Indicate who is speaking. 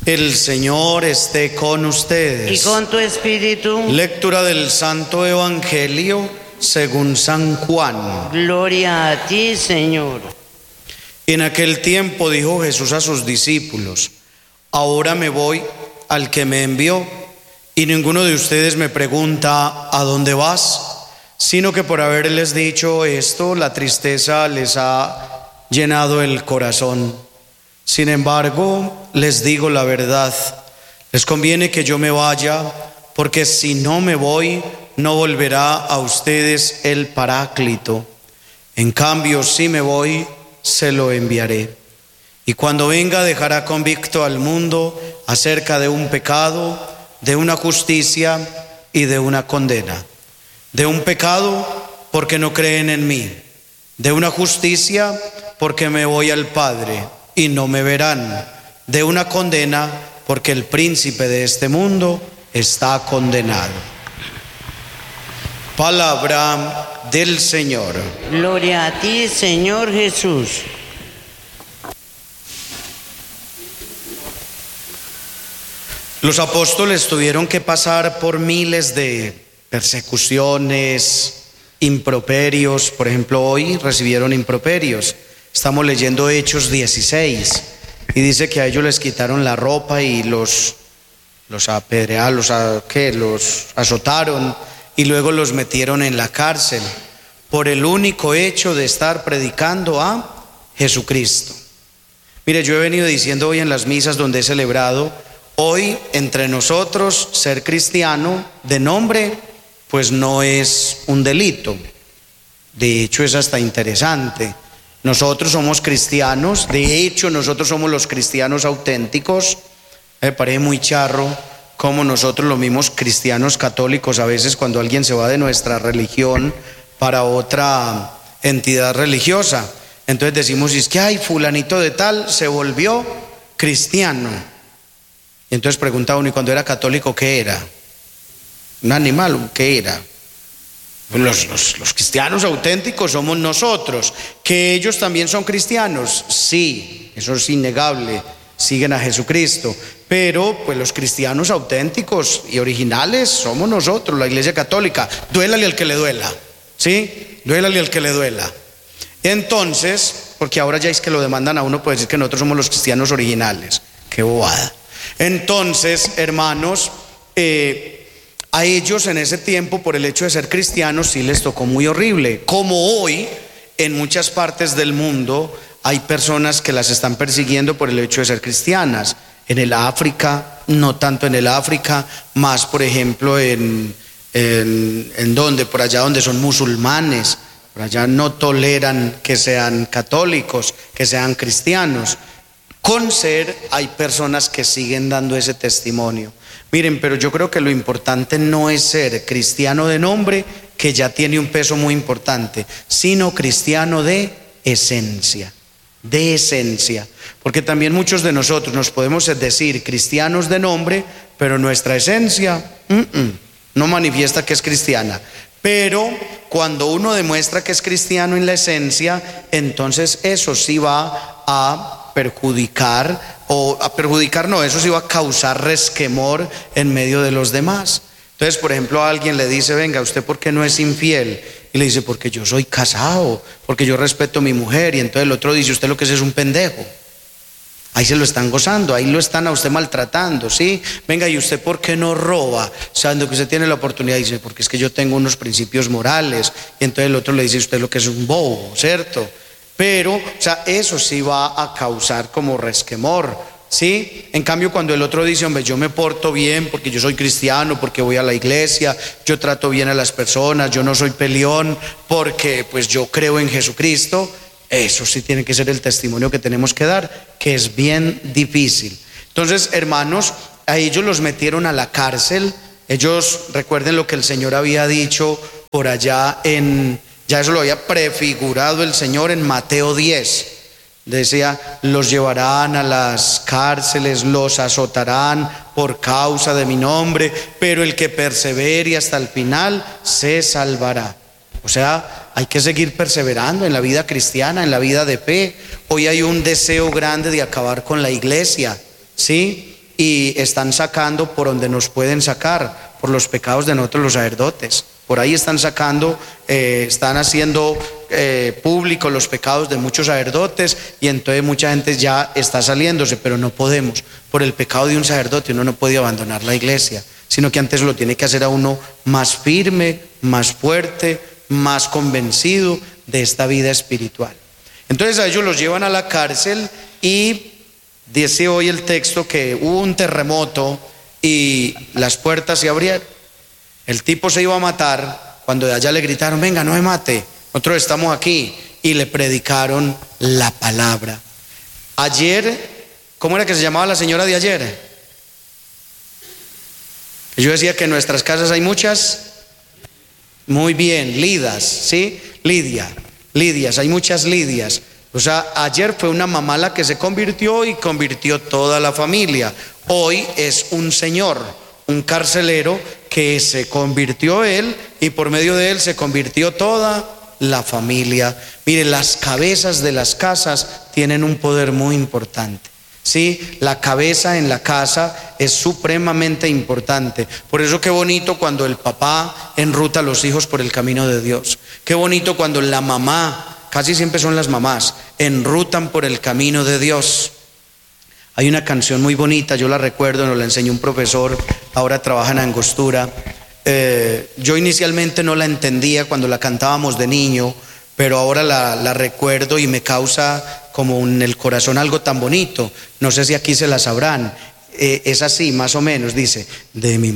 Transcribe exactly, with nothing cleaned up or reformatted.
Speaker 1: El Señor esté con ustedes.
Speaker 2: Y con tu espíritu.
Speaker 1: Lectura del Santo Evangelio según San Juan.
Speaker 2: Gloria a ti, Señor.
Speaker 1: En aquel tiempo dijo Jesús a sus discípulos: ahora me voy al que me envió, y ninguno de ustedes me pregunta: ¿a dónde vas? Sino que por haberles dicho esto, la tristeza les ha llenado el corazón. Sin embargo, les digo la verdad, les conviene que yo me vaya, porque si no me voy, no volverá a ustedes el Paráclito. En cambio, si me voy, se lo enviaré. Y cuando venga, dejará convicto al mundo acerca de un pecado, de una justicia y de una condena. De un pecado, porque no creen en mí. De una justicia, porque me voy al Padre y no me verán. De una condena, porque el príncipe de este mundo está condenado. Palabra del Señor.
Speaker 2: Gloria a ti, Señor Jesús.
Speaker 1: Los apóstoles tuvieron que pasar por miles de persecuciones, improperios. Por ejemplo, hoy recibieron improperios. Estamos leyendo Hechos dieciséis y dice que a ellos les quitaron la ropa y los, los apedrearon, los, ¿qué? los azotaron y luego los metieron en la cárcel por el único hecho de estar predicando a Jesucristo. Mire, yo he venido diciendo hoy en las misas donde he celebrado, hoy entre nosotros ser cristiano de nombre pues no es un delito. De hecho es hasta interesante. Nosotros somos cristianos, de hecho nosotros somos los cristianos auténticos. Me parece muy charro como nosotros los mismos cristianos católicos a veces cuando alguien se va de nuestra religión para otra entidad religiosa, entonces decimos, es que ay, fulanito de tal se volvió cristiano. Y entonces pregunta uno, ¿y cuando era católico qué era? ¿Un animal? ¿Qué era? Los, los, los cristianos auténticos somos nosotros. ¿Que ellos también son cristianos? Sí, eso es innegable, siguen a Jesucristo. Pero pues los cristianos auténticos y originales somos nosotros, la Iglesia Católica. Duélale al que le duela, ¿sí? Duélale al que le duela. Entonces, porque ahora ya es que lo demandan a uno por decir que nosotros somos los cristianos originales. Qué bobada. Entonces, hermanos, eh, a ellos en ese tiempo, por el hecho de ser cristianos, sí les tocó muy horrible. Como hoy, en muchas partes del mundo, hay personas que las están persiguiendo por el hecho de ser cristianas. En el África, no tanto en el África, más por ejemplo en, en, en donde, por allá donde son musulmanes, por allá no toleran que sean católicos, que sean cristianos. Con ser, hay personas que siguen dando ese testimonio. Miren, pero yo creo que lo importante no es ser cristiano de nombre, que ya tiene un peso muy importante, sino cristiano de esencia, de esencia. Porque también muchos de nosotros nos podemos decir cristianos de nombre, pero nuestra esencia mm, mm, no manifiesta que es cristiana. Pero cuando uno demuestra que es cristiano en la esencia, entonces eso sí va a perjudicar, o a perjudicar no, eso sí va a causar resquemor en medio de los demás. Entonces, por ejemplo, a alguien le dice, venga, ¿usted por qué no es infiel? Y le dice, porque yo soy casado, porque yo respeto a mi mujer. Y entonces el otro dice, usted lo que es es un pendejo. Ahí se lo están gozando, ahí lo están a usted maltratando, ¿sí? Venga, ¿y usted por qué no roba? Sabiendo que usted tiene la oportunidad, dice, porque es que yo tengo unos principios morales. Y entonces el otro le dice, usted lo que es un bobo, ¿cierto? Pero, o sea, eso sí va a causar como resquemor, ¿sí? En cambio, cuando el otro dice, hombre, yo me porto bien porque yo soy cristiano, porque voy a la iglesia, yo trato bien a las personas, yo no soy peleón porque pues yo creo en Jesucristo, eso sí tiene que ser el testimonio que tenemos que dar, que es bien difícil. Entonces, hermanos, a ellos los metieron a la cárcel. Ellos, recuerden lo que el Señor había dicho por allá en... Ya eso lo había prefigurado el Señor en Mateo diez. Decía, los llevarán a las cárceles, los azotarán por causa de mi nombre, pero el que persevere hasta el final se salvará. O sea, hay que seguir perseverando en la vida cristiana, en la vida de fe. Hoy hay un deseo grande de acabar con la iglesia, ¿sí? Y y están sacando por donde nos pueden sacar, por los pecados de nosotros los sacerdotes. Por ahí están sacando, eh, están haciendo eh, públicos los pecados de muchos sacerdotes, y entonces mucha gente ya está saliéndose, pero no podemos. Por el pecado de un sacerdote uno no puede abandonar la iglesia, sino que antes lo tiene que hacer a uno más firme, más fuerte, más convencido de esta vida espiritual. Entonces a ellos los llevan a la cárcel y dice hoy el texto que hubo un terremoto y las puertas se abrieron. El tipo se iba a matar cuando de allá le gritaron: venga, no me mate, nosotros estamos aquí, y le predicaron la palabra. Ayer, ¿cómo era que se llamaba la señora de ayer? Yo decía que en nuestras casas hay muchas. Muy bien, Lidas, ¿sí? Lidia, Lidias, hay muchas Lidias. O sea, ayer fue una mamá la que se convirtió y convirtió toda la familia. Hoy es un señor, un carcelero, que se convirtió él, y por medio de él se convirtió toda la familia. Mire, las cabezas de las casas tienen un poder muy importante. Sí, la cabeza en la casa es supremamente importante. Por eso qué bonito cuando el papá enruta a los hijos por el camino de Dios. Qué bonito cuando la mamá, casi siempre son las mamás, enrutan por el camino de Dios. Hay una canción muy bonita, yo la recuerdo, nos la enseñó un profesor, ahora trabaja en Angostura. Eh, yo inicialmente no la entendía cuando la cantábamos de niño, pero ahora la, la recuerdo y me causa como en el corazón algo tan bonito. No sé si aquí se la sabrán. Eh, es así, más o menos, dice: de mi